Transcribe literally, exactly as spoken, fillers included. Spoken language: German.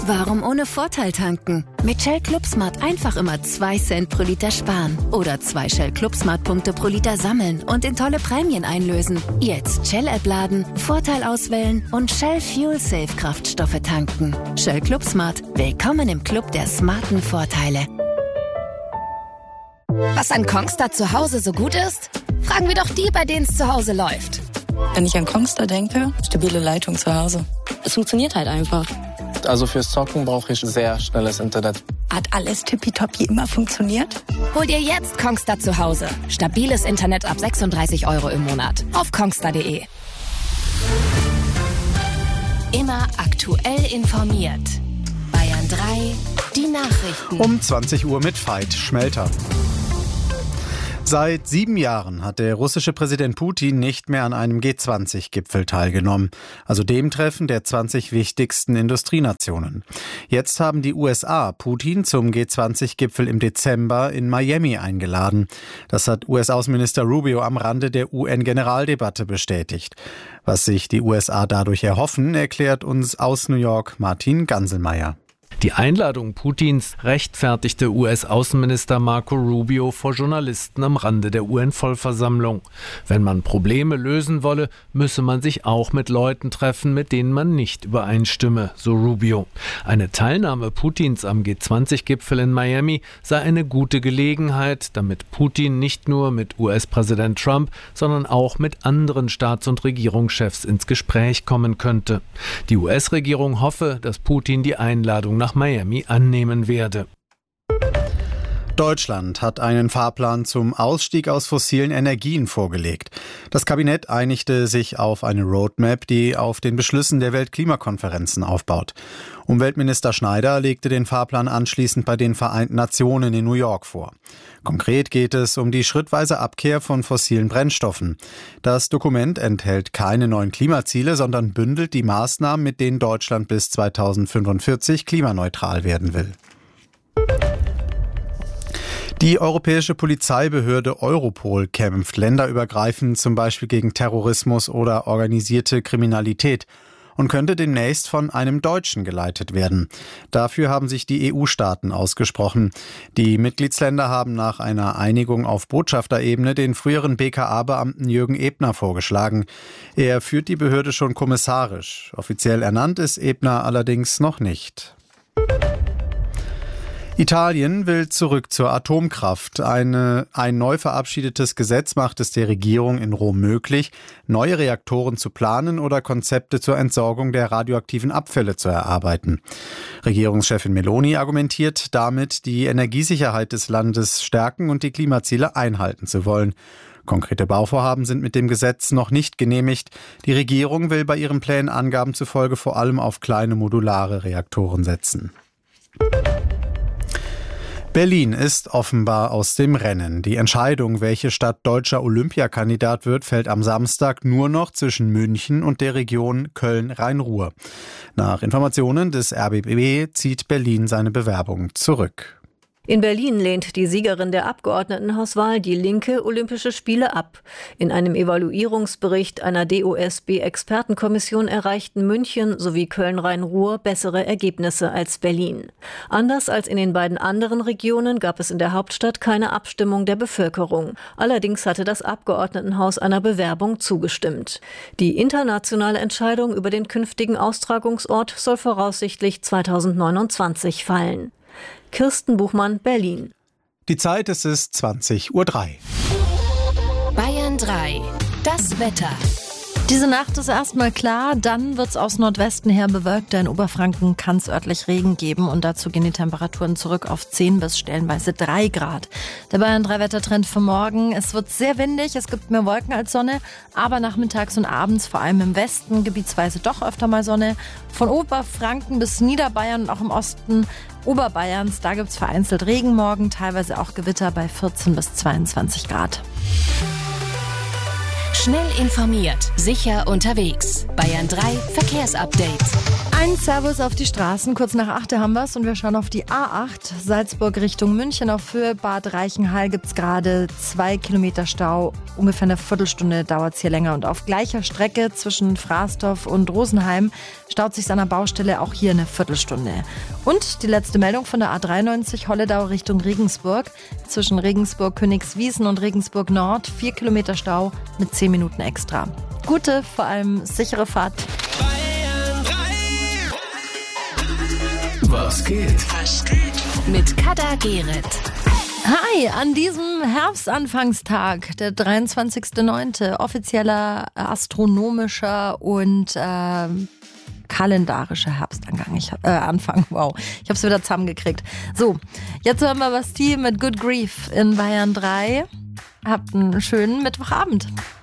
Warum ohne Vorteil tanken? Mit Shell Club Smart einfach immer zwei Cent pro Liter sparen. Oder zwei Shell Club Smart Punkte pro Liter sammeln und in tolle Prämien einlösen. Jetzt Shell-App laden, Vorteil auswählen und Shell Fuel Safe Kraftstoffe tanken. Shell Club Smart. Willkommen im Club der smarten Vorteile. Was an Kongstar zu Hause so gut ist? Fragen wir doch die, bei denen es zu Hause läuft. Wenn ich an Kongstar denke, stabile Leitung zu Hause. Es funktioniert halt einfach. Also fürs Zocken brauche ich sehr schnelles Internet. Hat alles tippitoppi immer funktioniert? Hol dir jetzt Kongstar zu Hause. Stabiles Internet ab sechsunddreißig Euro im Monat. Auf kongstar punkt de. Immer aktuell informiert. Bayern drei, die Nachrichten. Um zwanzig Uhr mit Veit Schmelter. Seit sieben Jahren hat der russische Präsident Putin nicht mehr an einem G zwanzig Gipfel teilgenommen, also dem Treffen der zwanzig wichtigsten Industrienationen. Jetzt haben die U S A Putin zum G zwanzig Gipfel im Dezember in Miami eingeladen. Das hat U S-Außenminister Rubio am Rande der U N-Generaldebatte bestätigt. Was sich die U S A dadurch erhoffen, erklärt uns aus New York Martin Ganselmeier. Die Einladung Putins rechtfertigte U S-Außenminister Marco Rubio vor Journalisten am Rande der U N-Vollversammlung. Wenn man Probleme lösen wolle, müsse man sich auch mit Leuten treffen, mit denen man nicht übereinstimme, so Rubio. Eine Teilnahme Putins am G zwanzig Gipfel in Miami sei eine gute Gelegenheit, damit Putin nicht nur mit U S-Präsident Trump, sondern auch mit anderen Staats- und Regierungschefs ins Gespräch kommen könnte. Die U S-Regierung hoffe, dass Putin die Einladung nach Miami annehmen werde. Deutschland hat einen Fahrplan zum Ausstieg aus fossilen Energien vorgelegt. Das Kabinett einigte sich auf eine Roadmap, die auf den Beschlüssen der Weltklimakonferenzen aufbaut. Umweltminister Schneider legte den Fahrplan anschließend bei den Vereinten Nationen in New York vor. Konkret geht es um die schrittweise Abkehr von fossilen Brennstoffen. Das Dokument enthält keine neuen Klimaziele, sondern bündelt die Maßnahmen, mit denen Deutschland bis zweitausendfünfundvierzig klimaneutral werden will. Die europäische Polizeibehörde Europol kämpft länderübergreifend zum Beispiel gegen Terrorismus oder organisierte Kriminalität und könnte demnächst von einem Deutschen geleitet werden. Dafür haben sich die E U-Staaten ausgesprochen. Die Mitgliedsländer haben nach einer Einigung auf Botschafterebene den früheren B K A-Beamten Jürgen Ebner vorgeschlagen. Er führt die Behörde schon kommissarisch. Offiziell ernannt ist Ebner allerdings noch nicht. Italien will zurück zur Atomkraft. Eine, ein neu verabschiedetes Gesetz macht es der Regierung in Rom möglich, neue Reaktoren zu planen oder Konzepte zur Entsorgung der radioaktiven Abfälle zu erarbeiten. Regierungschefin Meloni argumentiert damit, die Energiesicherheit des Landes stärken und die Klimaziele einhalten zu wollen. Konkrete Bauvorhaben sind mit dem Gesetz noch nicht genehmigt. Die Regierung will bei ihren Plänen Angaben zufolge vor allem auf kleine modulare Reaktoren setzen. Berlin ist offenbar aus dem Rennen. Die Entscheidung, welche Stadt deutscher Olympiakandidat wird, fällt am Samstag nur noch zwischen München und der Region Köln-Rhein-Ruhr. Nach Informationen des R B B zieht Berlin seine Bewerbung zurück. In Berlin lehnt die Siegerin der Abgeordnetenhauswahl, die Linke, Olympische Spiele ab. In einem Evaluierungsbericht einer D O S B-Expertenkommission erreichten München sowie Köln-Rhein-Ruhr bessere Ergebnisse als Berlin. Anders als in den beiden anderen Regionen gab es in der Hauptstadt keine Abstimmung der Bevölkerung. Allerdings hatte das Abgeordnetenhaus einer Bewerbung zugestimmt. Die internationale Entscheidung über den künftigen Austragungsort soll voraussichtlich zweitausendneunundzwanzig fallen. Kirsten Buchmann, Berlin. Die Zeit, es ist zwanzig Uhr drei. Bayern drei, das Wetter. Diese Nacht ist erstmal klar, dann wird es aus Nordwesten her bewölkt. In Oberfranken kann es örtlich Regen geben und dazu gehen die Temperaturen zurück auf zehn bis stellenweise drei Grad. Der Bayern drei Wettertrend für morgen. Es wird sehr windig, es gibt mehr Wolken als Sonne, aber nachmittags und abends, vor allem im Westen, gebietsweise doch öfter mal Sonne. Von Oberfranken bis Niederbayern und auch im Osten Oberbayerns, da gibt es vereinzelt Regen morgen, teilweise auch Gewitter bei vierzehn bis zweiundzwanzig Grad. Schnell informiert, sicher unterwegs. Bayern drei Verkehrsupdate. Ein Servus auf die Straßen. Kurz nach acht haben wir es und wir schauen auf die A acht. Salzburg Richtung München. Auf Höhe Bad Reichenhall gibt es gerade zwei Kilometer Stau. Ungefähr eine Viertelstunde dauert es hier länger. Und auf gleicher Strecke zwischen Fraßdorf und Rosenheim staut sich an der Baustelle auch hier eine Viertelstunde. Und die letzte Meldung von der A dreiundneunzig Holledau Richtung Regensburg. Zwischen Regensburg, Königswiesen und Regensburg Nord vier Kilometer Stau mit zehn Minuten extra. Gute, vor allem sichere Fahrt. Was geht? Was geht? Mit Kada Gerrit. Hi, an diesem Herbstanfangstag, der dreiundzwanzigster neunte offizieller astronomischer und äh, kalendarischer Herbstanfang. Ich, äh, Anfang, wow, ich hab's wieder zusammengekriegt. So, jetzt hören wir Bastille mit Good Grief in Bayern drei. Habt einen schönen Mittwochabend.